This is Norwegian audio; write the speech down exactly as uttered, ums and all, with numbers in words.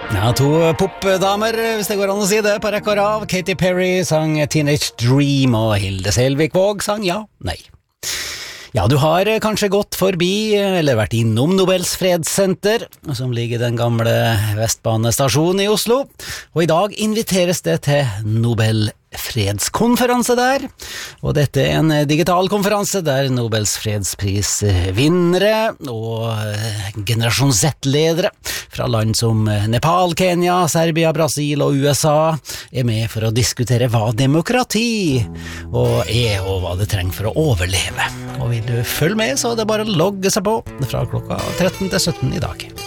Ja, to popdamer, hvis det går an å si det, på rekke og rav. Katy Perry sang Teenage Dream, og Hilde Selvik-Våg sang ja, nei. Ja, du har kanskje gått forbi, eller vært innom Nobels fredssenter, som ligger i den gamle Vestbanestasjonen i Oslo, og i dag inviteres det til Nobel fredskonferanse der, og dette er en digital konferanse der Nobels fredsprisvinnere og generasjon Z-ledere fra land som Nepal, Kenya, Serbia, Brasil og U S A er med for å diskutere hva demokrati og er, og hva det trenger for å overleve. Og vil du følge med, så er det bare å logge seg på fra klokka tretten til sytten i dag.